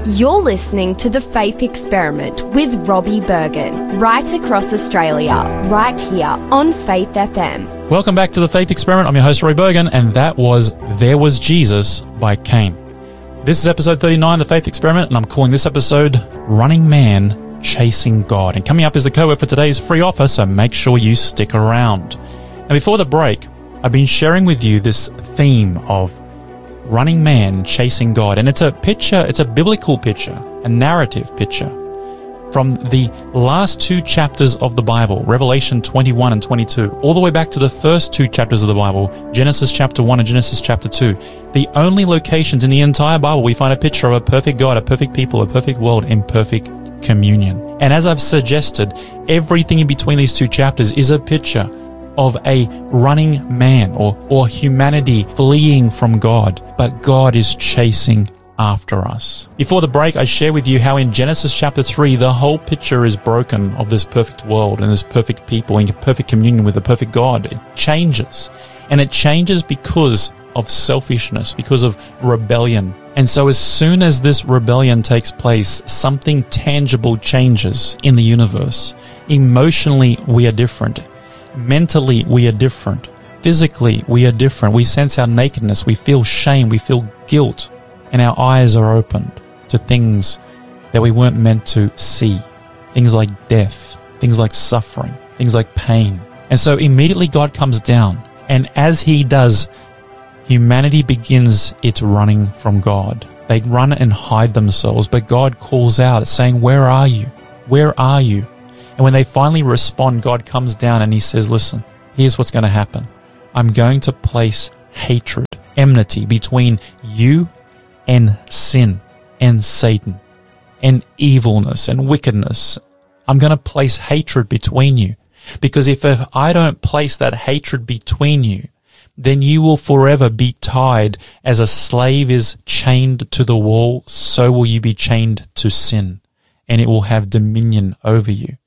You're listening to The Faith Experiment with Robbie Bergen, right across Australia, right here on Faith FM. Welcome back to The Faith Experiment. I'm your host, Robbie Bergen, and that was There Was Jesus by Cain. This is episode 39, The Faith Experiment, and I'm calling this episode Running Man, Chasing God. And coming up is the code for today's free offer, so make sure you stick around. Now, before the break, I've been sharing with you this theme of running man, chasing God. And it's a picture, it's a biblical picture, a narrative picture from the last two chapters of the Bible, Revelation 21 and 22, all the way back to the first two chapters of the Bible, Genesis chapter 1 and Genesis chapter 2. The only locations in the entire Bible we find a picture of a perfect God, a perfect people, a perfect world in perfect communion. And as I've suggested, everything in between these two chapters is a picture of a running man or humanity fleeing from God, but God is chasing after us. Before the break, I share with you how in Genesis chapter 3, the whole picture is broken of this perfect world and this perfect people in perfect communion with a perfect God. It changes. And it changes because of selfishness, because of rebellion. And so as soon as this rebellion takes place, something tangible changes in the universe. Emotionally, we are different. Mentally, we are different. Physically, we are different. We sense our nakedness. We feel shame. We feel guilt. And our eyes are opened to things that we weren't meant to see. Things like death, things like suffering, things like pain. And so immediately God comes down. And as he does, humanity begins its running from God. They run and hide themselves, but God calls out saying, "Where are you? Where are you?" And when they finally respond, God comes down and he says, "Listen, here's what's going to happen. I'm going to place hatred, enmity between you and sin and Satan and evilness and wickedness. I'm going to place hatred between you, because if I don't place that hatred between you, then you will forever be tied as a slave is chained to the wall, so will you be chained to sin, and it will have dominion over you."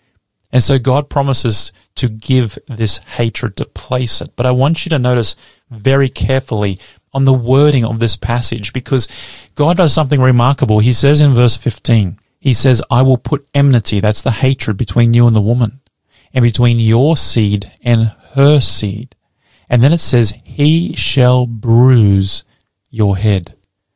And so God promises to give this hatred, to place it. But I want you to notice very carefully on the wording of this passage, because God does something remarkable. He says in verse 15, he says, "I will put enmity," that's the hatred between you and the woman, "and between your seed and her seed." And then it says, "He shall bruise your head."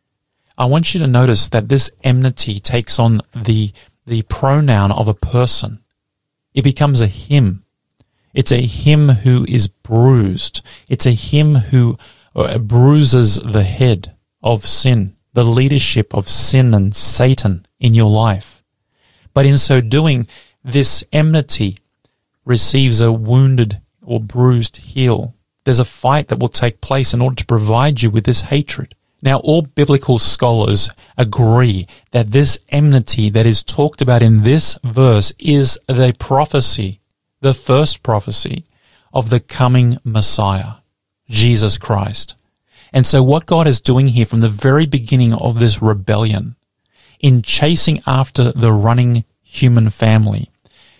I want you to notice that this enmity takes on the pronoun of a person. It becomes a him. It's a him who is bruised. It's a him who bruises the head of sin, the leadership of sin and Satan in your life. But in so doing, this enmity receives a wounded or bruised heel. There's a fight that will take place in order to provide you with this hatred. Now, all biblical scholars agree that this enmity that is talked about in this verse is the prophecy, the first prophecy of the coming Messiah, Jesus Christ. And so what God is doing here from the very beginning of this rebellion, in chasing after the running human family,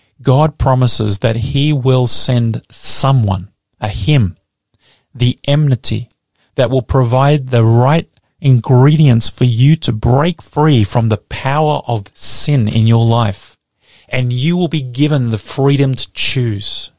God promises that he will send someone, a him, the enmity, that will provide the right ingredients for you to break free from the power of sin in your life. And you will be given the freedom to choose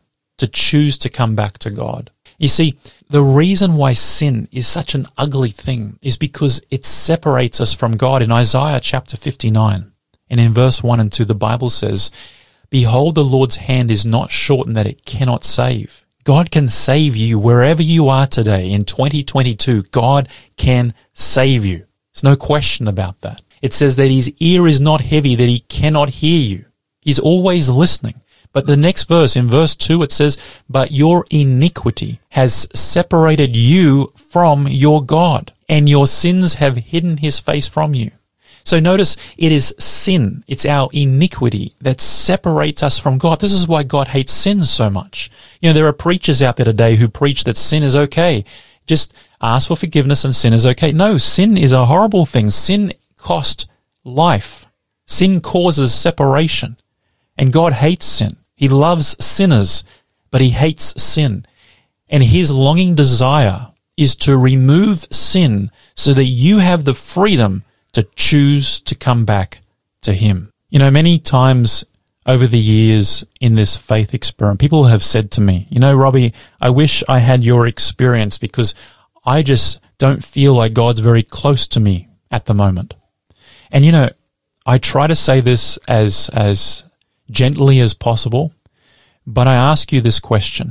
to come back to God. You see, the reason why sin is such an ugly thing is because it separates us from God. In Isaiah chapter 59, and in verse 1 and 2, the Bible says, "Behold, the Lord's hand is not shortened that it cannot save." God can save you wherever you are today. In 2022, God can save you. There's no question about that. It says that his ear is not heavy, that he cannot hear you. He's always listening. But the next verse, in verse 2, it says, "But your iniquity has separated you from your God, and your sins have hidden his face from you." So notice, it is sin, it's our iniquity that separates us from God. This is why God hates sin so much. You know, there are preachers out there today who preach that sin is okay. Just ask for forgiveness and sin is okay. No, sin is a horrible thing. Sin costs life. Sin causes separation. And God hates sin. He loves sinners, but he hates sin. And his longing desire is to remove sin so that you have the freedom to choose to come back to him. You know, many times over the years in this faith experiment, people have said to me, you know, Robbie, I wish I had your experience because I just don't feel like God's very close to me at the moment. And, you know, I try to say this as gently as possible, but I ask you this question.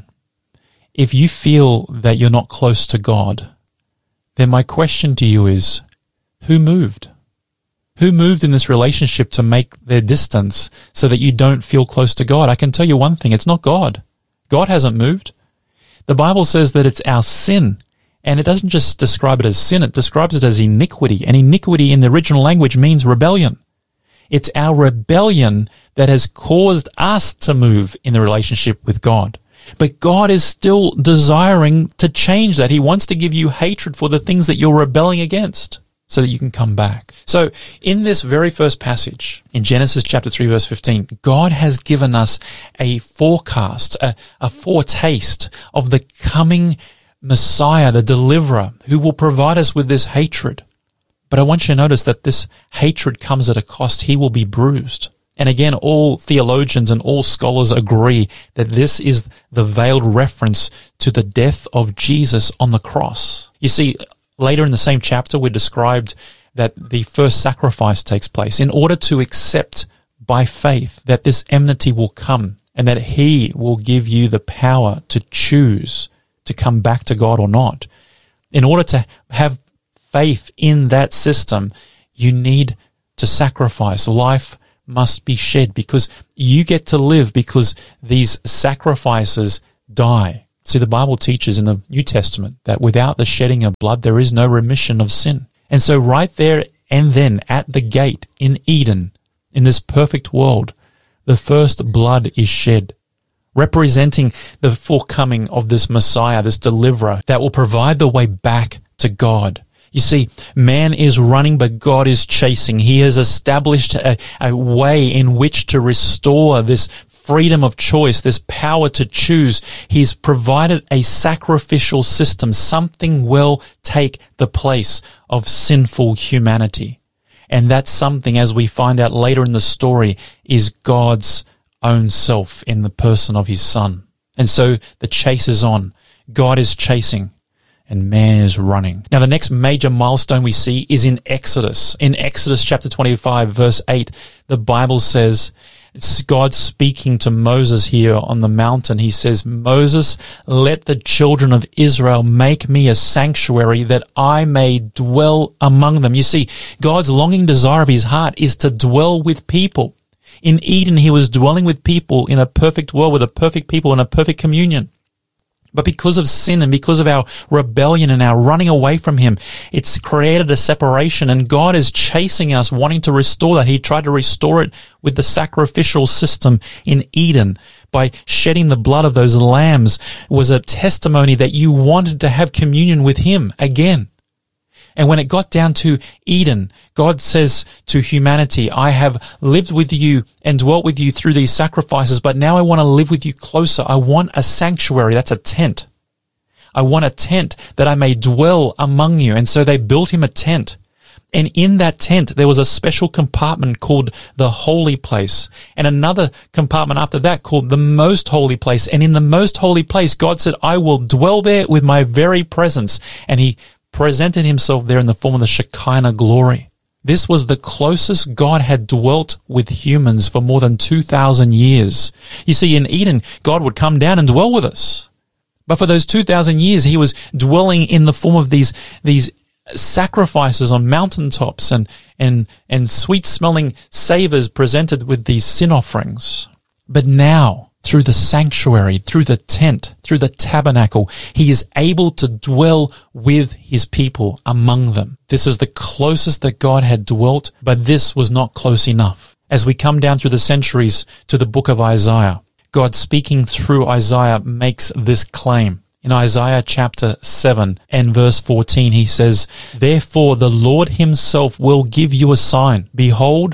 If you feel that you're not close to God, then my question to you is, who moved? Who moved in this relationship to make their distance so that you don't feel close to God? I can tell you one thing, it's not God. God hasn't moved. The Bible says that it's our sin, and it doesn't just describe it as sin, it describes it as iniquity, and iniquity in the original language means rebellion. It's our rebellion that has caused us to move in the relationship with God. But God is still desiring to change that. He wants to give you hatred for the things that you're rebelling against, so that you can come back. So in this very first passage, in Genesis chapter 3, verse 15, God has given us a forecast, a foretaste of the coming Messiah, the deliverer, who will provide us with this hatred. But I want you to notice that this hatred comes at a cost. He will be bruised. And again, all theologians and all scholars agree that this is the veiled reference to the death of Jesus on the cross. You see, later in the same chapter, we're described that the first sacrifice takes place in order to accept by faith that this enmity will come and that he will give you the power to choose to come back to God or not. In order to have faith in that system, you need to sacrifice. Life must be shed because you get to live because these sacrifices die. See, the Bible teaches in the New Testament that without the shedding of blood, there is no remission of sin. And so right there and then at the gate in Eden, in this perfect world, the first blood is shed, representing the forthcoming of this Messiah, this deliverer that will provide the way back to God. You see, man is running, but God is chasing. He has established a way in which to restore this freedom of choice, this power to choose. He's provided a sacrificial system. Something will take the place of sinful humanity. And that something, as we find out later in the story, is God's own self in the person of his Son. And so the chase is on. God is chasing and man is running. Now, the next major milestone we see is in Exodus. In Exodus chapter 25, verse 8, the Bible says, it's God speaking to Moses here on the mountain. He says, Moses, let the children of Israel make me a sanctuary that I may dwell among them. You see, God's longing desire of his heart is to dwell with people. In Eden, he was dwelling with people in a perfect world, with a perfect people in a perfect communion. But because of sin and because of our rebellion and our running away from him, it's created a separation, and God is chasing us, wanting to restore that. He tried to restore it with the sacrificial system in Eden. By shedding the blood of those lambs was a testimony that you wanted to have communion with him again. And when it got down to Eden, God says to humanity, I have lived with you and dwelt with you through these sacrifices, but now I want to live with you closer. I want a sanctuary. That's a tent. I want a tent that I may dwell among you. And so they built him a tent. And in that tent, there was a special compartment called the holy place, and another compartment after that called the most holy place. And in the most holy place, God said, I will dwell there with my very presence. And he presented himself there in the form of the Shekinah glory. This was the closest God had dwelt with humans for more than 2,000 years. You see, in Eden, God would come down and dwell with us. But for those 2,000 years, he was dwelling in the form of these sacrifices on mountaintops and sweet-smelling savors presented with these sin offerings. But now, through the sanctuary, through the tent, through the tabernacle, he is able to dwell with his people among them. This is the closest that God had dwelt, but this was not close enough. As we come down through the centuries to the book of Isaiah, God speaking through Isaiah makes this claim. In Isaiah chapter 7 and verse 14, he says, Therefore the Lord himself will give you a sign. Behold,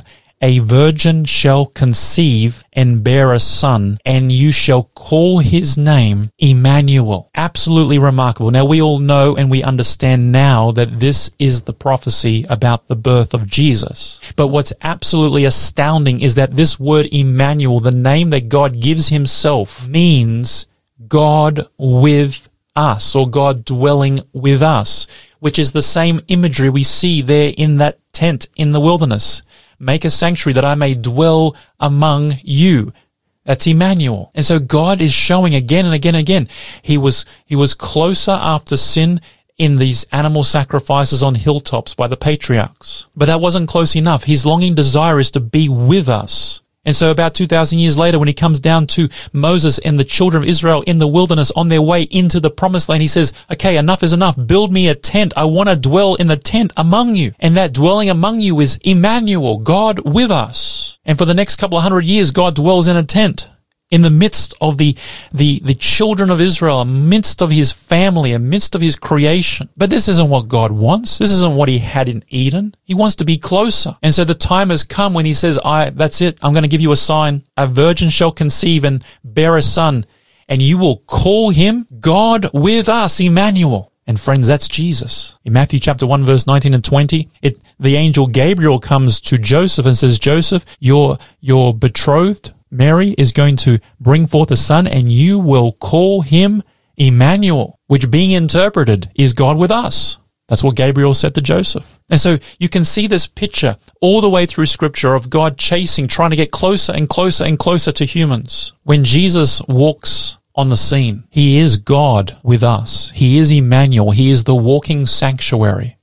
a virgin shall conceive and bear a son, and you shall call his name Emmanuel. Absolutely remarkable. Now, we all know and we understand now that this is the prophecy about the birth of Jesus. But what's absolutely astounding is that this word Emmanuel, the name that God gives himself, means God with us, or God dwelling with us, which is the same imagery we see there in that tent in the wilderness. Make a sanctuary that I may dwell among you. That's Emmanuel. And so God is showing again and again and again. He was closer after sin in these animal sacrifices on hilltops by the patriarchs. But that wasn't close enough. His longing desire is to be with us. And so about 2,000 years later, when he comes down to Moses and the children of Israel in the wilderness on their way into the promised land, he says, okay, enough is enough. Build me a tent. I want to dwell in the tent among you. And that dwelling among you is Emmanuel, God with us. And for the next couple of 100 years, God dwells in a tent in the midst of the children of Israel, amidst of his family, amidst of his creation. But this isn't what God wants. This isn't what he had in Eden. He wants to be closer. And so the time has come when he says, that's it. I'm going to give you a sign. A virgin shall conceive and bear a son, and you will call him God with us, Emmanuel. And friends, that's Jesus. In Matthew chapter 1, verse 19 and 20, the angel Gabriel comes to Joseph and says, Joseph, your betrothed, Mary, is going to bring forth a son, and you will call him Emmanuel, which being interpreted is God with us. That's what Gabriel said to Joseph. And so you can see this picture all the way through Scripture of God chasing, trying to get closer and closer and closer to humans. When Jesus walks on the scene, he is God with us. He is Emmanuel. He is the walking sanctuary.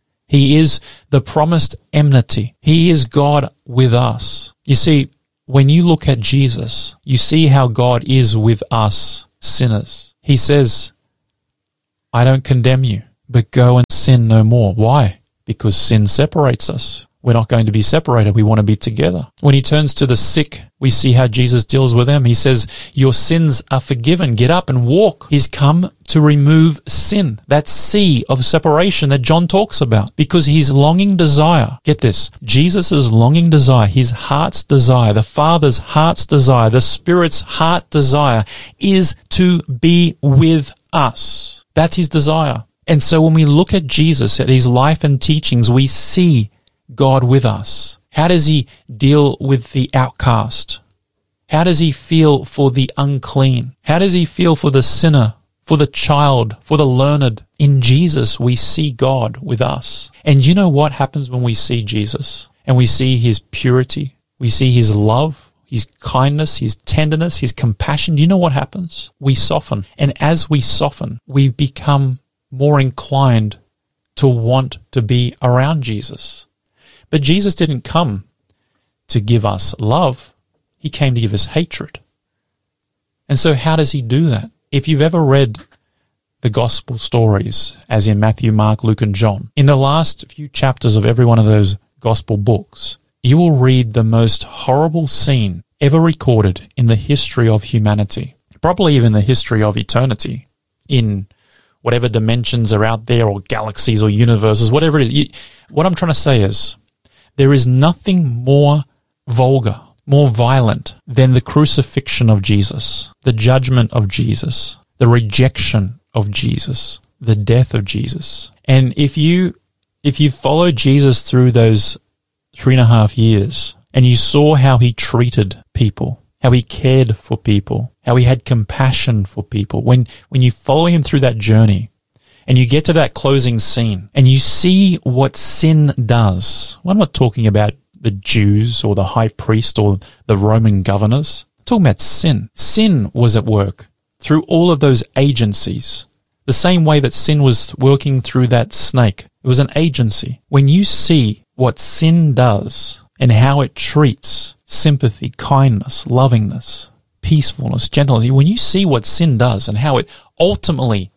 He is the promised enmity. He is God with us. You see, when you look at Jesus, you see how God is with us sinners. He says, I don't condemn you, but go and sin no more. Why? Because sin separates us. We're not going to be separated. We want to be together. When he turns to the sick, we see how Jesus deals with them. He says, your sins are forgiven. Get up and walk. He's come to remove sin, that sea of separation that John talks about, because his longing desire, get this, Jesus' longing desire, his heart's desire, the Father's heart's desire, the Spirit's heart desire is to be with us. That's his desire. And so when we look at Jesus, at his life and teachings, we see God with us. How does he deal with the outcast? How does he feel for the unclean? How does he feel for the sinner, for the child, for the learned? In Jesus, we see God with us. And you know what happens when we see Jesus? And we see his purity. We see his love, his kindness, his tenderness, his compassion. Do you know what happens? We soften. And as we soften, we become more inclined to want to be around Jesus. But Jesus didn't come to give us love. He came to give us hatred. And so how does he do that? If you've ever read the gospel stories, as in Matthew, Mark, Luke, and John, in the last few chapters of every one of those gospel books, you will read the most horrible scene ever recorded in the history of humanity, probably even the history of eternity, in whatever dimensions are out there, or galaxies or universes, whatever it is. What I'm trying to say is, there is nothing more vulgar, more violent than the crucifixion of Jesus, the judgment of Jesus, the rejection of Jesus, the death of Jesus. And if you follow Jesus through those 3.5 years, and you saw how he treated people, how he cared for people, how he had compassion for people, when you follow him through that journey, and you get to that closing scene, and you see what sin does. Well, I'm not talking about the Jews or the high priest or the Roman governors. I'm talking about sin. Sin was at work through all of those agencies. The same way that sin was working through that snake. It was an agency. When you see what sin does and how it treats sympathy, kindness, lovingness, peacefulness, gentleness, when you see what sin does and how it ultimately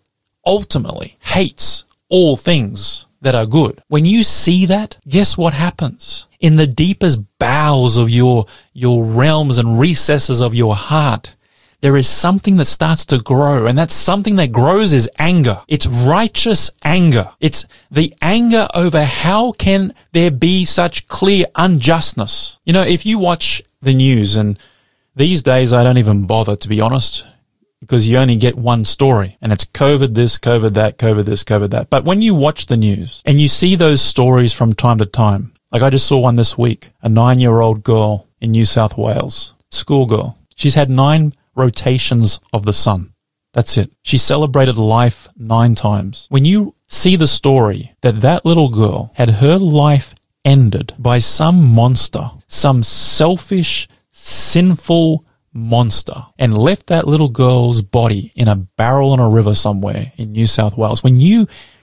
hates all things that are good. When you see that, guess what happens? In the deepest bowels of your realms and recesses of your heart, there is something that starts to grow, and that something that grows is anger. It's righteous anger. It's the anger over how can there be such clear unjustness. You know, if you watch the news, and these days I don't even bother, to be honest, because you only get one story, and it's COVID this, COVID that, COVID this, COVID that. But when you watch the news and you see those stories from time to time, like I just saw one this week, a 9-year-old girl in New South Wales, schoolgirl. She's had 9 rotations of the sun. That's it. She celebrated life 9 times. When you see the story that that little girl had her life ended by some monster, some selfish, sinful monster, and left that little girl's body in a barrel in a river somewhere in New South Wales, when you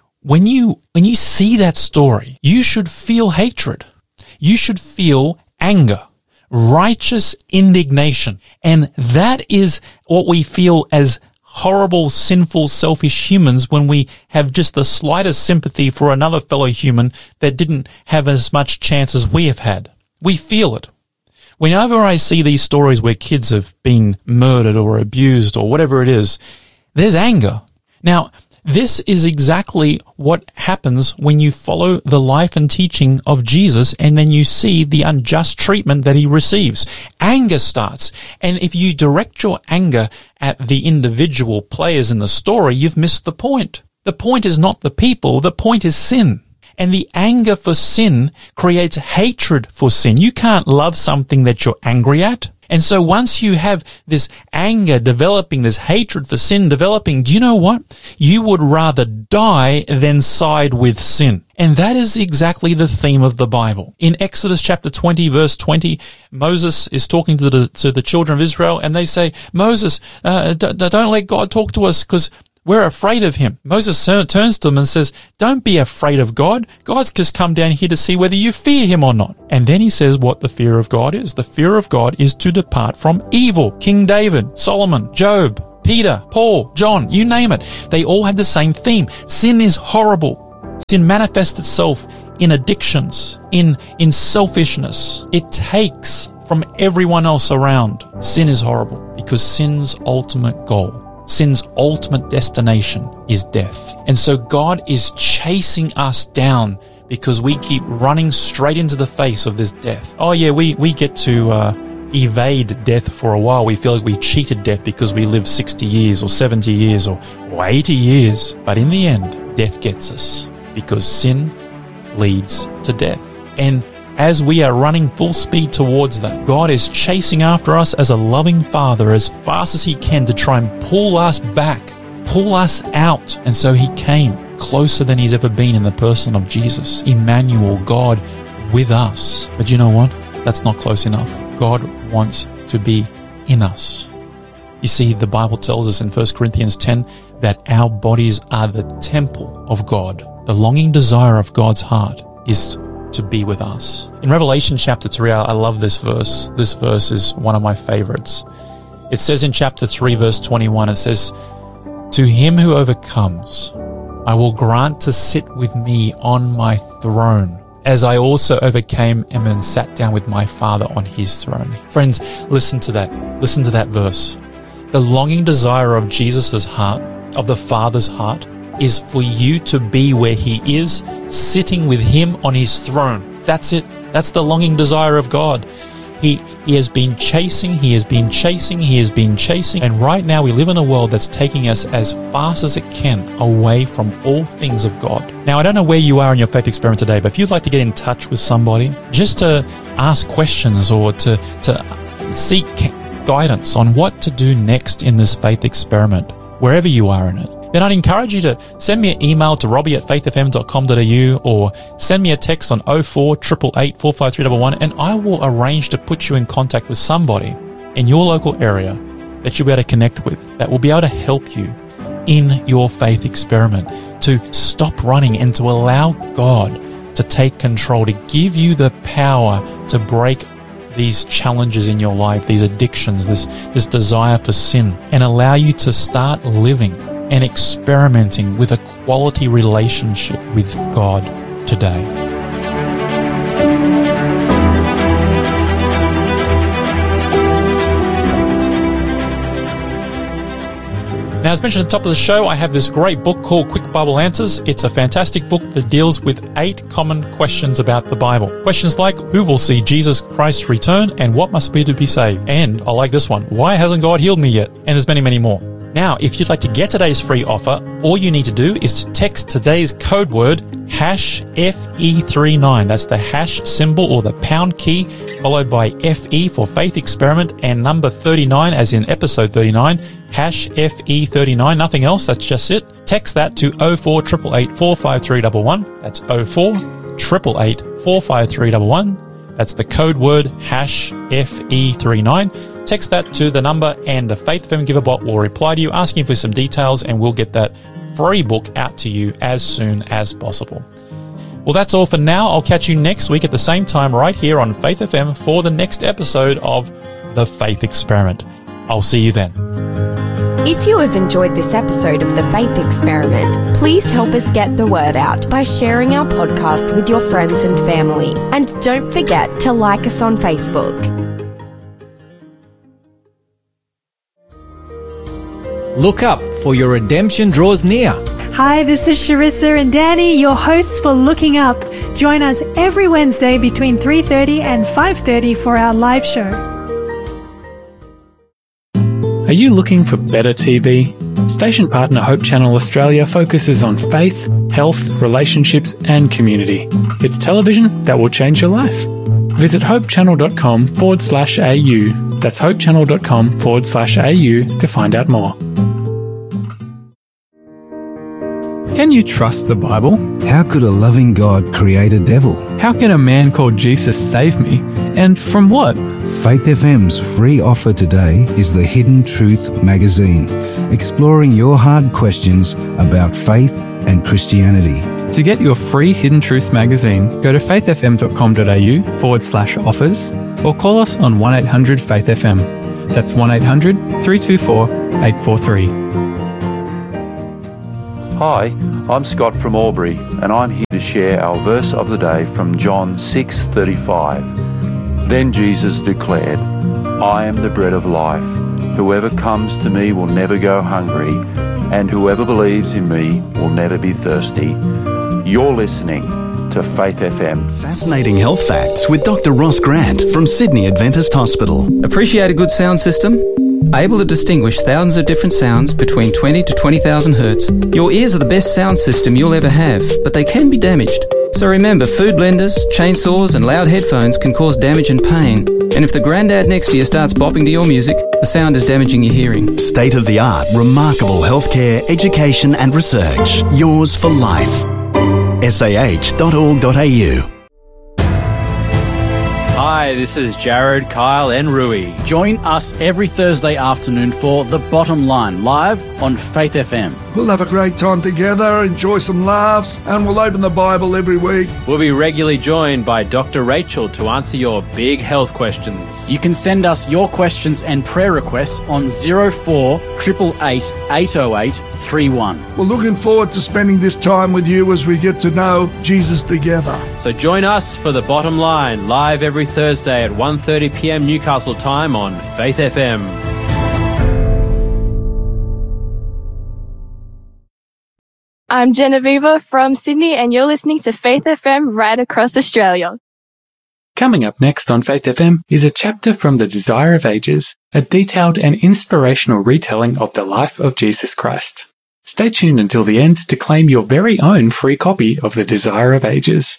see that story, you should feel hatred. You should feel anger, righteous indignation. And that is what we feel as horrible, sinful, selfish humans when we have just the slightest sympathy for another fellow human that didn't have as much chance as we have had. We feel it. Whenever I see these stories where kids have been murdered or abused or whatever it is, there's anger. Now, this is exactly what happens when you follow the life and teaching of Jesus, and then you see the unjust treatment that he receives. Anger starts. And if you direct your anger at the individual players in the story, you've missed the point. The point is not the people. The point is sin. And the anger for sin creates hatred for sin. You can't love something that you're angry at. And so once you have this anger developing, this hatred for sin developing, do you know what? You would rather die than side with sin. And that is exactly the theme of the Bible. In Exodus chapter 20, verse 20, Moses is talking to the children of Israel, and they say, Moses, don't let God talk to us because we're afraid of him. Moses turns to them and says, don't be afraid of God. God's just come down here to see whether you fear him or not. And then he says what the fear of God is. The fear of God is to depart from evil. King David, Solomon, Job, Peter, Paul, John, you name it. They all had the same theme. Sin is horrible. Sin manifests itself in addictions, in selfishness. It takes from everyone else around. Sin is horrible because sin's ultimate goal, sin's ultimate destination is death. And so God is chasing us down because we keep running straight into the face of this death. Oh yeah, we get to evade death for a while. We feel like we cheated death because we live 60 years or 70 years or 80 years. But in the end, death gets us because sin leads to death. And as we are running full speed towards that, God is chasing after us as a loving father as fast as he can to try and pull us back, pull us out. And so he came closer than he's ever been in the person of Jesus, Emmanuel, God with us. But you know what? That's not close enough. God wants to be in us. You see, the Bible tells us in 1 Corinthians 10 that our bodies are the temple of God. The longing desire of God's heart is to be with us. In Revelation chapter 3, I love this verse. This verse is one of my favorites. It says in chapter 3, verse 21, it says, to him who overcomes, I will grant to sit with me on my throne, as I also overcame him and sat down with my Father on his throne. Friends, listen to that. Listen to that verse. The longing desire of Jesus' heart, of the Father's heart, is for you to be where he is, sitting with him on his throne. That's it. That's the longing desire of God. He has been chasing, and right now we live in a world that's taking us as fast as it can away from all things of God. Now, I don't know where you are in your faith experiment today, but if you'd like to get in touch with somebody, just to ask questions or to seek guidance on what to do next in this faith experiment, wherever you are in it, then I'd encourage you to send me an email to robbie@faithfm.com.au or send me a text on 0488 45311, and I will arrange to put you in contact with somebody in your local area that you'll be able to connect with, that will be able to help you in your faith experiment, to stop running and to allow God to take control, to give you the power to break these challenges in your life, these addictions, this desire for sin, and allow you to start living and experimenting with a quality relationship with God today. Now, as mentioned at the top of the show, I have this great book called Quick Bible Answers. It's a fantastic book that deals with 8 common questions about the Bible. Questions like, who will see Jesus Christ return and what must be to be saved? And I like this one, why hasn't God healed me yet? And there's many, many more. Now, if you'd like to get today's free offer, all you need to do is to text today's code word #FE39. That's the hash symbol or the pound key followed by FE for Faith Experiment and number 39 as in episode 39, #FE39, nothing else, that's just it. Text that to 0488 45311. That's 0488 45311. That's the code word #FE39. Text that to the number and the Faith FM Giver bot will reply to you asking for some details and we'll get that free book out to you as soon as possible. Well, that's all for now. I'll catch you next week at the same time right here on Faith FM for the next episode of The Faith Experiment. I'll see you then. If you have enjoyed this episode of The Faith Experiment, please help us get the word out by sharing our podcast with your friends and family. And don't forget to like us on Facebook. Look up, for your redemption draws near. Hi, this is Sharissa and Danny, your hosts for Looking Up. Join us every Wednesday between 3:30 and 5:30 for our live show. Are you looking for better TV? Station partner Hope Channel Australia focuses on faith, health, relationships and community. It's television that will change your life. Visit hopechannel.com/au. That's hopechannel.com/au to find out more. Can you trust the Bible? How could a loving God create a devil? How can a man called Jesus save me? And from what? Faith FM's free offer today is the Hidden Truth magazine, exploring your hard questions about faith and Christianity. To get your free Hidden Truth magazine, go to faithfm.com.au/offers or call us on 1-800-FAITH-FM. That's 1-800-324-843. Hi, I'm Scott from Albury, and I'm here to share our verse of the day from John 6:35. Then Jesus declared, I am the bread of life. Whoever comes to me will never go hungry, and whoever believes in me will never be thirsty. You're listening to Faith FM. Fascinating health facts with Dr. Ross Grant from Sydney Adventist Hospital. Appreciate a good sound system? Able to distinguish thousands of different sounds between 20 to 20,000 hertz. Your ears are the best sound system you'll ever have, but they can be damaged. So remember, food blenders, chainsaws and loud headphones can cause damage and pain. And if the granddad next to you starts bopping to your music, the sound is damaging your hearing. State-of-the-art, remarkable healthcare, education and research. Yours for life. sah.org.au. Hi, this is Jared, Kyle and Rui. Join us every Thursday afternoon for The Bottom Line, live on Faith FM. We'll have a great time together, enjoy some laughs, and we'll open the Bible every week. We'll be regularly joined by Dr. Rachel to answer your big health questions. You can send us your questions and prayer requests on 0488 808 31. We're looking forward to spending this time with you as we get to know Jesus together. So join us for The Bottom Line, live every Thursday at 1:30 p.m. Newcastle time on Faith FM. I'm Genevieve from Sydney and you're listening to Faith FM right across Australia. Coming up next on Faith FM is a chapter from The Desire of Ages, a detailed and inspirational retelling of the life of Jesus Christ. Stay tuned until the end to claim your very own free copy of The Desire of Ages.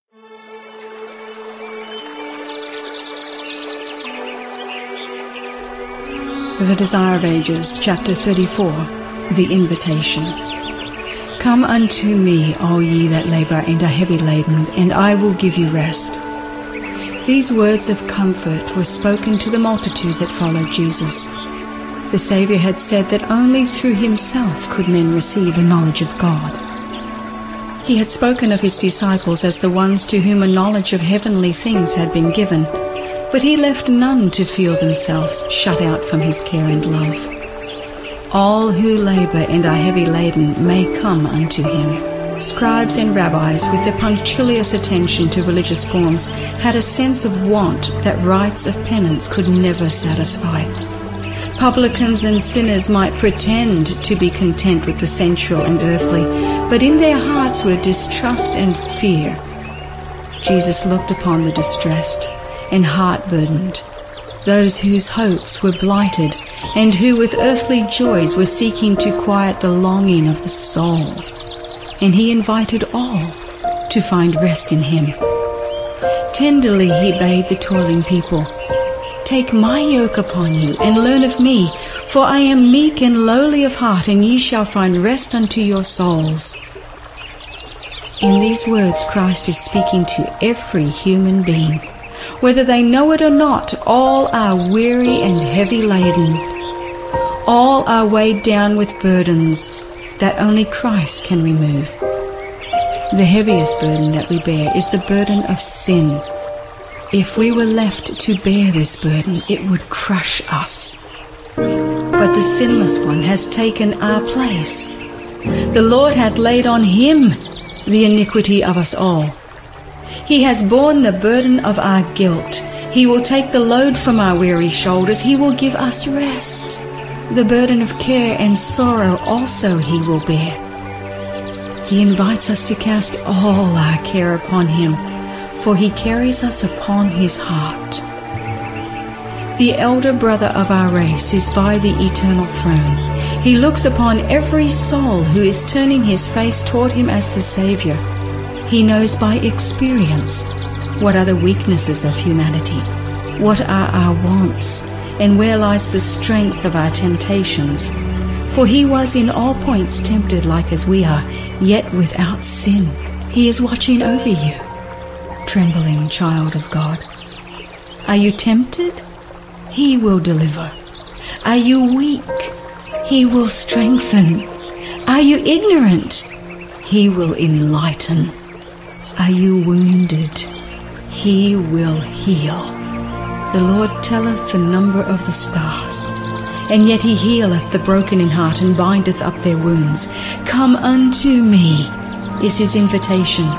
The Desire of Ages, Chapter 34, The Invitation. Come unto me, all ye that labour and are heavy laden, and I will give you rest. These words of comfort were spoken to the multitude that followed Jesus. The Saviour had said that only through himself could men receive a knowledge of God. He had spoken of his disciples as the ones to whom a knowledge of heavenly things had been given, but he left none to feel themselves shut out from his care and love. All who labour and are heavy laden may come unto him. Scribes and rabbis, with their punctilious attention to religious forms, had a sense of want that rites of penance could never satisfy. Publicans and sinners might pretend to be content with the sensual and earthly, but in their hearts were distrust and fear. Jesus looked upon the distressed and heart-burdened, those whose hopes were blighted and who with earthly joys were seeking to quiet the longing of the soul. And he invited all to find rest in him. Tenderly he bade the toiling people, "Take my yoke upon you, and learn of me, for I am meek and lowly of heart, and ye shall find rest unto your souls." In these words, Christ is speaking to every human being. Whether they know it or not, all are weary and heavy laden. All are weighed down with burdens that only Christ can remove. The heaviest burden that we bear is the burden of sin. If we were left to bear this burden, it would crush us. But the sinless one has taken our place. The Lord hath laid on him the iniquity of us all. He has borne the burden of our guilt. He will take the load from our weary shoulders. He will give us rest. The burden of care and sorrow also he will bear. He invites us to cast all our care upon him, for he carries us upon his heart. The elder brother of our race is by the eternal throne. He looks upon every soul who is turning his face toward him as the Savior. He knows by experience what are the weaknesses of humanity, what are our wants, and where lies the strength of our temptations. For he was in all points tempted like as we are, yet without sin. He is watching over you, trembling child of God. Are you tempted? He will deliver. Are you weak? He will strengthen. Are you ignorant? He will enlighten. Are you wounded? He will heal. The Lord telleth the number of the stars, and yet he healeth the broken in heart and bindeth up their wounds. Come unto me is his invitation